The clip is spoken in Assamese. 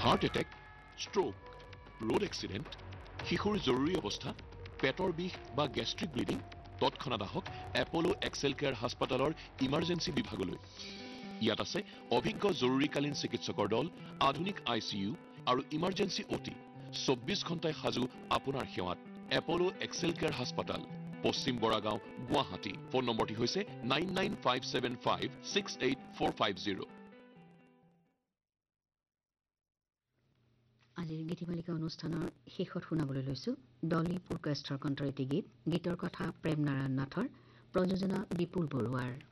Heart attack, stroke, road accident, শিশুৰ জৰুৰী অৱস্থা, পেটৰ বিষ বা গেষ্ট্ৰিক ব্লিডিং তৎক্ষণাৎ আহক এপলো এক্সেল কেয়াৰ হাস্পাতালৰ ইমাৰ্জেঞ্চি বিভাগলৈ। ইয়াত আছে অভিজ্ঞ জৰুৰীকালীন চিকিৎসকৰ দল, আধুনিক ICU আৰু ইমাৰ্জেঞ্চি OT। 24 ঘণ্টাই সাজু আপোনাৰ সেৱাত। এপলো এক্সেল কেয়াৰ হাস্পাতাল, পশ্চিম বৰাগাঁও, গুৱাহাটী। ফোন নম্বৰটি হৈছে 9957568450। আজিৰ গীতিমালিকা অনুষ্ঠানৰ শেষত শুনাবলৈ লৈছো ডলি পুৰকাষ্টৰ কণ্ঠৰ এটি গীত। গীতৰ কথা প্ৰেম নাৰায়ণ নাথৰ, প্ৰযোজনা বিপুল বৰুৱাৰ।